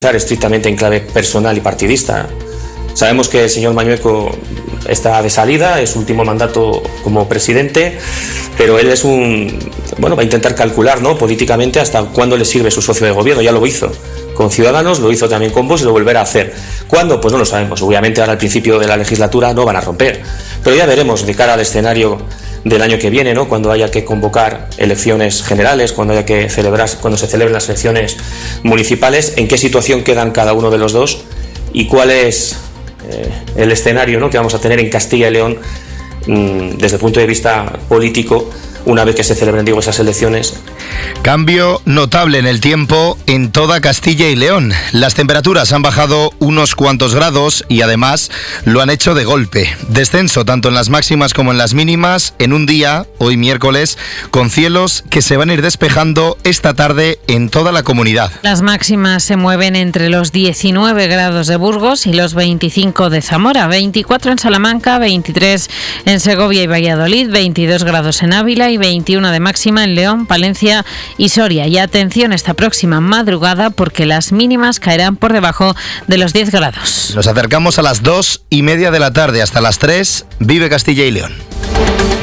estrictamente en clave personal y partidista. Sabemos que el señor Mañueco está de salida, es su último mandato como presidente, pero él va a intentar calcular, ¿no?, políticamente hasta cuándo le sirve su socio de gobierno. Ya lo hizo con Ciudadanos, lo hizo también con Vox y lo volverá a hacer. ¿Cuándo? Pues no lo sabemos. Obviamente ahora al principio de la legislatura no van a romper, pero ya veremos de cara al escenario del año que viene, ¿no?, cuando haya que convocar elecciones generales, cuando se celebren las elecciones municipales, en qué situación quedan cada uno de los dos y cuál es el escenario, ¿no?, que vamos a tener en Castilla y León desde el punto de vista político una vez que se celebren, esas elecciones. Cambio notable en el tiempo en toda Castilla y León. Las temperaturas han bajado unos cuantos grados y además lo han hecho de golpe. Descenso tanto en las máximas como en las mínimas en un día, hoy miércoles, con cielos que se van a ir despejando esta tarde en toda la comunidad. Las máximas se mueven entre los 19 grados de Burgos y los 25 de Zamora, 24 en Salamanca, 23 en Segovia y Valladolid, 22 grados en Ávila y 21 de máxima en León, Palencia y Soria. Y atención esta próxima madrugada porque las mínimas caerán por debajo de los 10 grados. Nos acercamos a las 2:30 de la tarde. Hasta las 3, vive Castilla y León.